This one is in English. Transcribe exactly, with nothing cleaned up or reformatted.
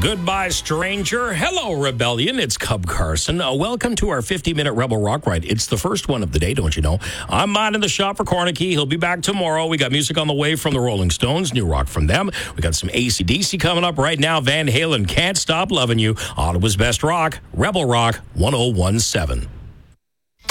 Goodbye, stranger. Hello, Rebellion. It's Cub Carson. Uh, welcome to our fifty-minute Rebel Rock Ride. It's the first one of the day, don't you know? I'm minding the shop for Cornicky. He'll be back tomorrow. We got music on the way from the Rolling Stones, new rock from them. We got some A C D C coming up right now. Van Halen, Can't Stop Loving You. Ottawa's Best Rock, Rebel Rock one oh one seven.